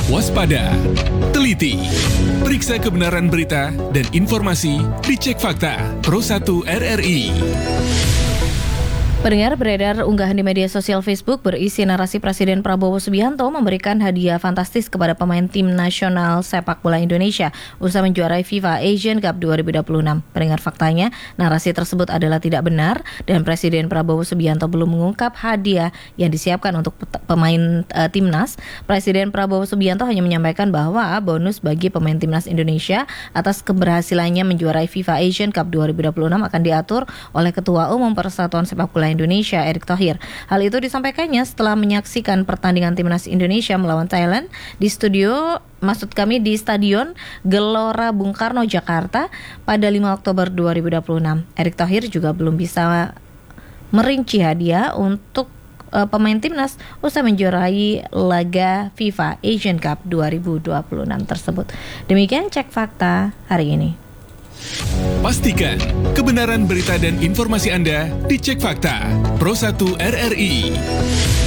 waspada, teliti. Periksa kebenaran berita dan informasi di Cek Fakta Pro 1 RRI. Pendengar, beredar unggahan di media sosial Facebook berisi narasi Presiden Prabowo Subianto memberikan hadiah fantastis kepada pemain tim nasional sepak bola Indonesia usai menjuarai FIFA Asian Cup 2026. Pendengar, faktanya narasi tersebut adalah tidak benar dan Presiden Prabowo Subianto belum mengungkap hadiah yang disiapkan untuk pemain timnas. Presiden Prabowo Subianto hanya menyampaikan bahwa bonus bagi pemain timnas Indonesia atas keberhasilannya menjuarai FIFA Asian Cup 2026 akan diatur oleh Ketua Umum Persatuan Sepak Bola Indonesia, Erick Thohir. Hal itu disampaikannya setelah menyaksikan pertandingan timnas Indonesia melawan Thailand di Stadion Gelora Bung Karno, Jakarta pada 5 Oktober 2026. Erick Thohir juga belum bisa merinci hadiah untuk pemain timnas usai menjuarai laga FIFA Asian Cup 2026 tersebut. Demikian Cek Fakta hari ini. Pastikan kebenaran berita dan informasi Anda di Cek Fakta Pro 1 RRI.